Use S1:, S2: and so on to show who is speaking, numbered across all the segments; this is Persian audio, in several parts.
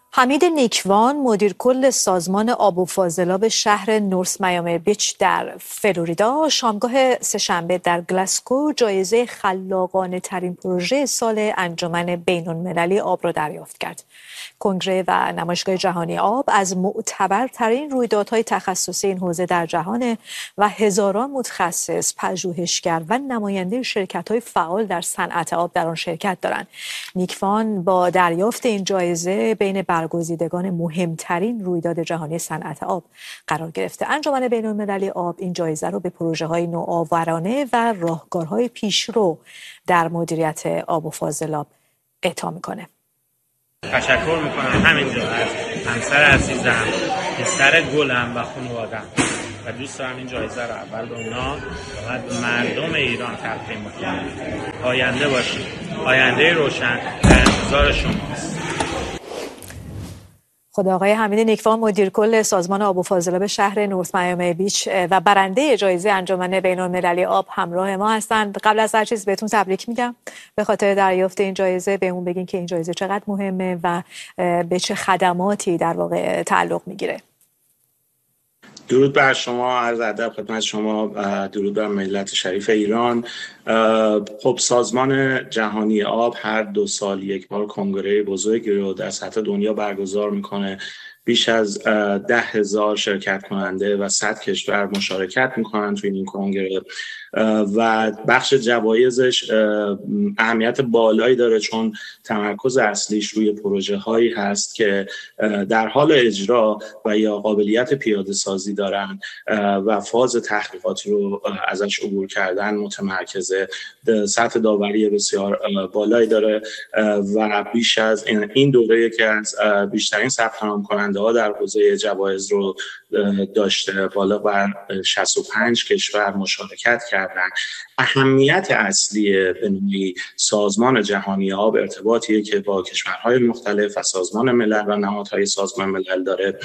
S1: حمید نیکوان مدیر کل سازمان آب و فاضلاب شهر نورث میامی بیچ در فلوریدا شامگاه سه‌شنبه در گلاسگو جایزه خلاقانه ترین پروژه سال انجمن بین‌المللی آب را دریافت کرد. کنگره و نمایشگاه جهانی آب از معتبرترین رویدادهای تخصصی این حوزه در جهان و هزاران متخصص، پژوهشگر و نماینده شرکت‌های فعال در صنعت آب در آن شرکت دارند. نیکوان با دریافت این جایزه بین برگزیدگان مهمترین رویداد جهانی صنعت آب قرار گرفته. انجمن بین‌المللی آب این جایزه را به پروژه‌های نوآورانه و راهکارهای پیشرو در مدیریت آب و فاضلاب اعطا می‌کنه.
S2: تشکر میکنم همینجا از همسر عزیزم، پسر گلم و خانواده‌ام و دوست دارم این جایزه رو اول به اونا و به مردم ایران تقدیم بکنم. آینده باشید، آینده روشن در انتظار شماست.
S1: خود آقای حمید نیکوان مدیر کل سازمان آب و فاضلاب شهر نورث میامی بیچ و برنده جایزه انجمن بین‌المللی آب همراه ما هستند. قبل از هر چیز بهتون تبریک میگم به خاطر دریافت این جایزه. بهمون بگین که این جایزه چقدر مهمه و به چه خدماتی در واقع تعلق میگیره.
S3: درود بر شما، عرض ادب خدمت شما، درود بر ملت شریف ایران. خب سازمان جهانی آب هر 2 سال یک بار کنگره بزرگی رو در سطح دنیا برگزار میکنه. بیش از 10,000 شرکت کننده و 100 کشور مشارکت میکنن توی این کنگره و بخش جوایزش اهمیت بالایی داره چون تمرکز اصلیش روی پروژه هایی هست که در حال اجرا و یا قابلیت پیاده سازی دارن و فاز تحقیقاتی رو ازش عبور کردن متمرکزه. سطح داوری بسیار بالایی داره و بیش از این دوره که از بیشترین ثبت نام کننده ها در حوزه جوایز رو داشته، بالا بر 65 کشور مشارکت کردن. اهمیت اصلی به نوعی سازمان جهانی آب ارتباطیه که با کشورهای مختلف و سازمان ملل و نهادهای سازمان ملل داره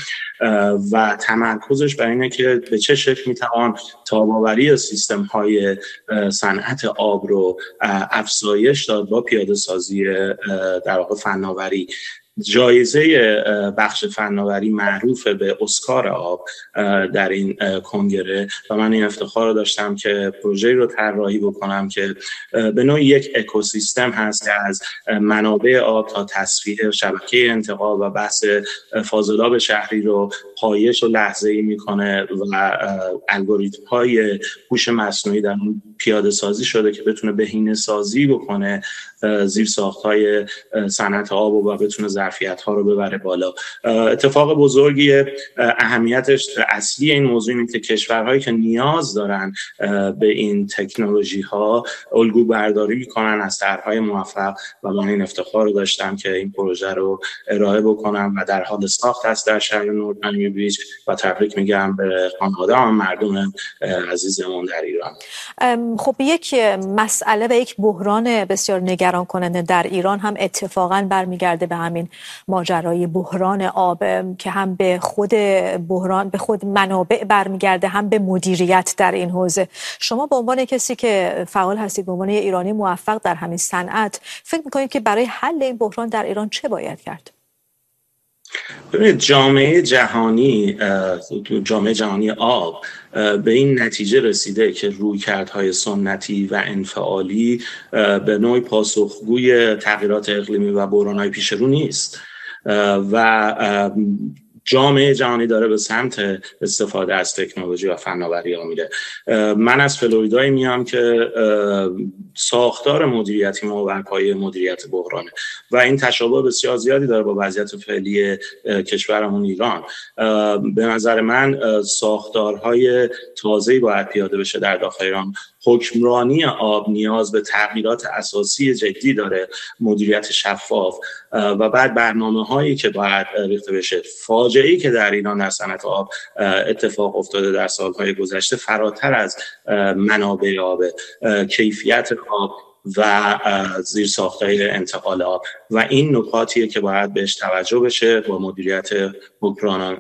S3: و تمرکزش بر اینه که به چه شکل میتوان تاب‌آوری سیستم‌های صنعت آب رو افزایش داد با پیاده سازی در واقع فناوری. جایزه بخش فناوری معروف به اسکار آب در این کنگره و من این افتخار رو داشتم که پروژه‌ای رو طراحی بکنم که به نوعی یک اکوسیستم هست که از منابع آب تا تصفیه شبکه انتقال و بحث فاضلاب شهری رو پایش و لحظه‌ای میکنه و الگوریتم‌های هوش مصنوعی در اون پیاده سازی شده که بتونه بهینه‌سازی بکنه زیرساخت‌های صنعت آب و بتونه ظرفیت‌ها رو ببره بالا. اتفاق بزرگی اهمیتش اصلی این موضوع اینه که کشورهایی که نیاز دارن به این تکنولوژی‌ها الگو برداری می‌کنن از طرح‌های موفق و من این افتخار رو داشتم که این پروژه رو ارائه بکنم و در حال ساخت است در شهر نورث میامی بیچ و تبریک میگم به خانواده و مردم عزیزمون در ایران.
S1: خب یک مسئله و یک بحران بسیار نگران کننده در ایران هم اتفاقاً برمیگرده به همین ماجرای بحران آب که هم به خود منابع برمیگرده هم به مدیریت در این حوزه. شما به عنوان کسی که فعال هستید، به عنوان ایرانی موفق در همین صنعت، فکر می‌کنید که برای حل این بحران در ایران چه باید کرد؟
S3: ببینید جامعه جهانی آب به این نتیجه رسیده که رویکردهای سنتی و انفعالی به نوعی پاسخگوی تغییرات اقلیمی و بحران‌های پیش رو نیست و جامعه جهانی داره به سمت استفاده از تکنولوژی و فناوری‌ها میره. من از فلوریدای میام که ساختار مدیریتی ما بر پایه مدیریت بحرانه و این تشابه بسیار زیادی داره با وضعیت فعلی کشورمون ایران. به نظر من ساختارهای تازه‌ای باید پیاده بشه در داخل ایران. حکمرانی آب نیاز به تغییرات اساسی جدی داره، مدیریت شفاف و بعد برنامه‌هایی که باید ریخته بشه. فاجعه‌ای که در ایران در صنعت آب اتفاق افتاده در سالهای گذشته فراتر از منابع آب، کیفیت آب و زیرساخت‌های انتقال آب و این نکاتیه که باید بهش توجه بشه با مدیریت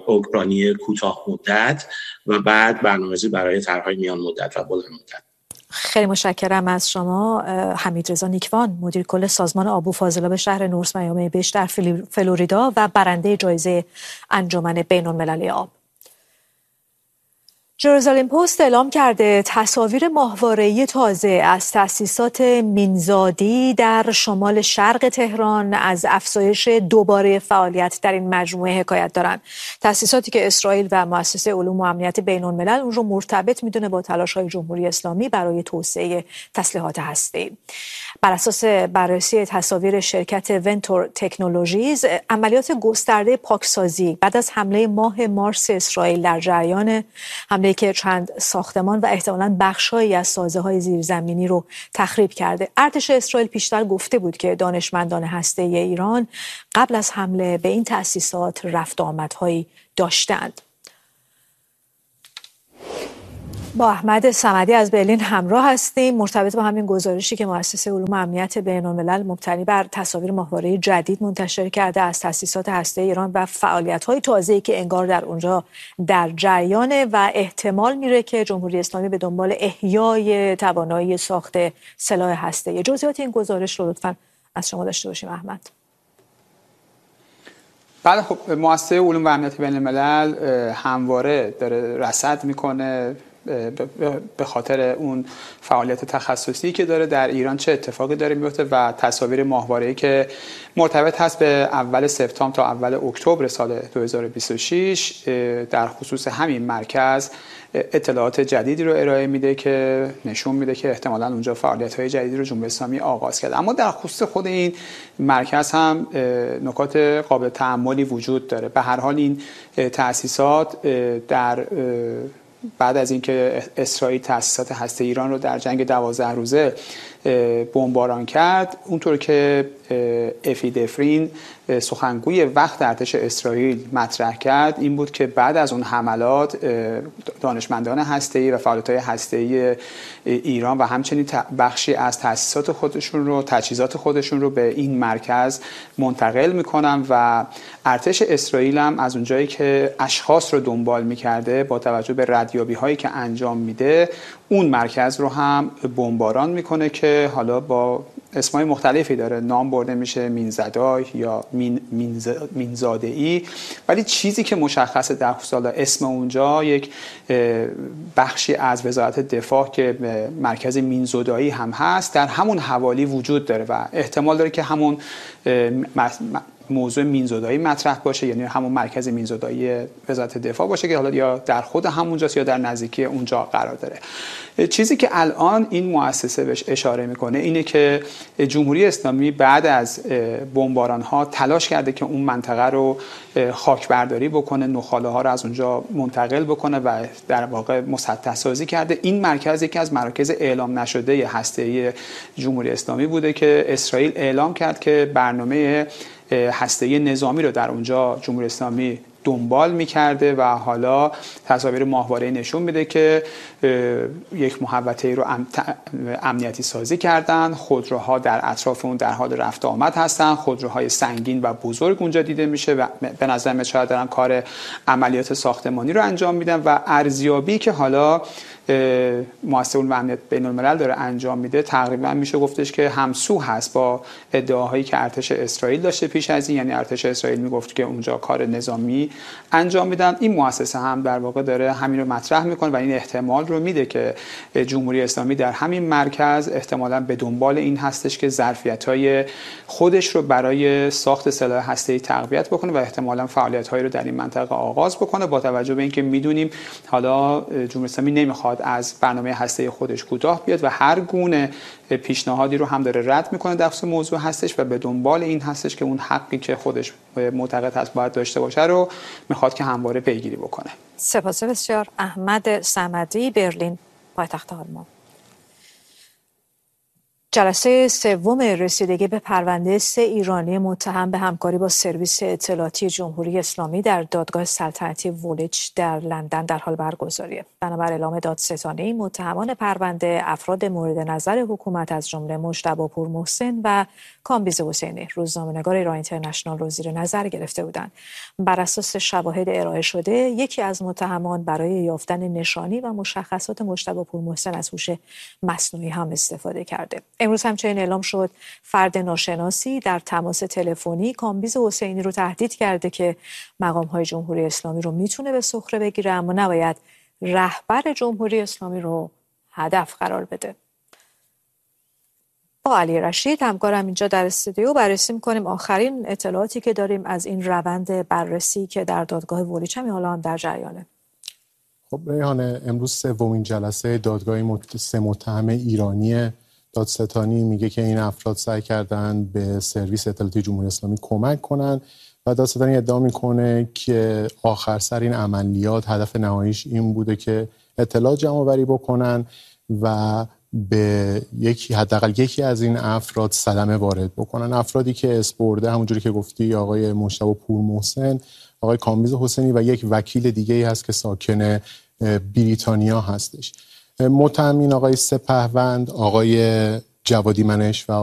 S3: حکمرانی کوتاه مدت و بعد برنامه‌ریزی برای طرح‌های میان مدت و بلند مدت.
S1: خیلی متشکرم از شما. حمیدرضا نیکوان، مدیر کل سازمان آب و فاضلاب شهر نورس میامی بیچ در فلوریدا و برنده جایزه انجمن بین‌المللی آب. ژروزالم پست اعلام کرده تصاویر ماهواره‌ای تازه از تأسیسات مینزادی در شمال شرق تهران از افزایش دوباره فعالیت در این مجموعه حکایت دارند. تأسیساتی که اسرائیل و مؤسسه علوم و امنیت بین‌الملل اون رو مرتبط میدونه با تلاش‌های جمهوری اسلامی برای توسعه تسلیحات هسته‌ای. بر اساس بررسی تصاویر شرکت ونتور تکنولوژیز، عملیات گسترده پاکسازی بعد از حمله ماه مارس اسرائیل در جریان حمله که چند ساختمان و احتمالاً بخش‌هایی از سازه‌های زیرزمینی رو تخریب کرده. ارتش اسرائیل پیشتر گفته بود که دانشمندان هسته‌ای ایران قبل از حمله به این تأسیسات رفت آمدهایی داشتند. با احمد صمدی از برلین همراه هستیم. مرتبط با همین گزارشی که مؤسسه علوم و امنیت بین‌الملل مبتنی بر تصاویر ماهواره‌ای جدید منتشر کرده از تأسیسات هسته‌ای ایران و فعالیت‌های تازه‌ای که انگار در اونجا در جریانه و احتمال میره که جمهوری اسلامی به دنبال احیای توانایی ساخت سلاح هسته‌ای. جزئیات این گزارش رو لطفاً از شما داشته باشیم احمد.
S4: بله، خب مؤسسه علوم و امنیت بین‌الملل همواره داره رصد میکنه به خاطر اون فعالیت تخصصی که داره در ایران چه اتفاقی داره میفته و تصاویر ماهواره‌ای که مرتبط هست به اول سپتامبر تا اول اکتبر سال 2026 در خصوص همین مرکز اطلاعات جدیدی رو ارائه میده که نشون میده که احتمالاً اونجا فعالیت‌های جدیدی رو جمهوری اسلامی آغاز کرده. اما در خصوص خود این مرکز هم نکات قابل تأملی وجود داره. به هر حال این تأسیسات در بعد از اینکه اسرائیل تأسیسات هسته ایران رو در جنگ 12 روزه بمباران کرد، اونطور که افی دفرین سخنگوی وقت ارتش اسرائیل مطرح کرد این بود که بعد از اون حملات دانشمندان هسته‌ای و فعالیت‌های هسته‌ای ایران و همچنین بخشی از تأسیسات خودشون رو تجهیزات خودشون رو به این مرکز منتقل میکنن و ارتش اسرائیل هم از اونجایی که اشخاص رو دنبال میکرده با توجه به ردیابی‌هایی که انجام میده اون مرکز رو هم بمباران میکنه که حالا با اسمای مختلفی داره، نام برده میشه مینزدای یا مینزاده‌ای، ولی چیزی که مشخصه در خصوص اسم اونجا یک بخشی از وزارت دفاع که مرکز مینزادایی هم هست در همون حوالی وجود داره و احتمال داره که همون موضوع مینزادایی مطرح باشه، یعنی همون مرکز مینزادایی وزارت دفاع باشه که حالا یا در خود همونجاست یا در نزدیکی اونجا قرار داره. چیزی که الان این مؤسسه بهش اشاره میکنه اینه که جمهوری اسلامی بعد از بمباران ها تلاش کرده که اون منطقه رو خاک برداری بکنه، نخاله ها رو از اونجا منتقل بکنه و در واقع مسطح سازی کرده. این مرکز یکی از مراکز اعلام نشده هسته‌ای جمهوری اسلامی بوده که اسرائیل اعلام کرد که برنامه هسته‌ای نظامی رو در اونجا جمهوری اسلامی دنبال می‌کرده و حالا تصاویر ماهواره‌ای نشون میده که یک محوطه‌ای رو امنیتی سازی کردن، خودروها در اطراف اون در حال رفت آمد هستن، خودروهای سنگین و بزرگ اونجا دیده میشه و به نظر من شاید دارن کار عملیات ساختمانی رو انجام میدن و ارزیابی که حالا مؤسسه علوم و امنیت بین‌الملل داره انجام میده تقریبا میشه گفتش که همسو هست با ادعاهایی که ارتش اسرائیل داشته پیش از این، یعنی ارتش اسرائیل میگفت که اونجا کار نظامی انجام میدن. این مؤسسه هم در واقع داره همین رو مطرح میکنه و این احتمال رو میده که جمهوری اسلامی در همین مرکز احتمالاً به دنبال این هستش که ظرفیت‌های خودش رو برای ساخت سلاح هسته‌ای تقویت بکنه و احتمالاً فعالیت‌هایی رو در این منطقه آغاز بکنه با توجه به اینکه میدونیم حالا جمهوری اسلامی نمیخواد از برنامه هسته‌ای خودش کوتاه بیاد و هر گونه پیشنهادی رو هم داره رد میکنه در خصوص موضوع هستش و به دنبال این هستش که اون حقی که خودش معتقد هست باید داشته باشه رو میخواد که همواره پیگیری بکنه.
S1: سپاس بسیار. احمد صمدی، برلین، پایتخت آلمان. جلسه سوم رسیدگی به پرونده 3 ایرانی متهم به همکاری با سرویس اطلاعاتی جمهوری اسلامی در دادگاه سلطنتی وولچ در لندن در حال برگزاریه. بنابر اعلام دادستانی، متهمان پرونده افراد مورد نظر حکومت از جمله مجتبی پورمحسن و کامبیز حسینی، روزنامه‌نگار ایران اینترنشنال را زیر نظر گرفته بودند. بر اساس شواهد ارائه شده، یکی از متهمان برای یافتن نشانی و مشخصات مجتبی پورمحسن از هوش مصنوعی هم استفاده کرده. امروز همچنین اعلام شد فرد ناشناسی در تماس تلفنی کامبیز حسینی رو تهدید کرده که مقام‌های جمهوری اسلامی رو میتونه به سخره بگیره، اما نباید رهبر جمهوری اسلامی رو هدف قرار بده. با علی رشید همکارم اینجا در استودیو بررسی می‌کنیم آخرین اطلاعاتی که داریم از این روند بررسی که در دادگاه وولچ حالا هم در جریانه.
S5: خب ریحانه، امروز سومین جلسه دادگاه 3 متهم ایرانی دادستانی میگه که این افراد سعی کردن به سرویس اطلاعاتی جمهوری اسلامی کمک کنن و دادستانی ادعا میکنه که آخر سر این عملیات هدف نهاییش این بوده که اطلاع جمع آوری بکنن و به حداقل یکی از این افراد صدمه وارد بکنن. افرادی که اسپورده همونجوری که گفتی آقای مجتبی پورمحسن، آقای کامبیز حسینی و یک وکیل دیگه ای هست که ساکن بریتانیا هستش. متهمین آقای سپهوند، آقای جوادی منش و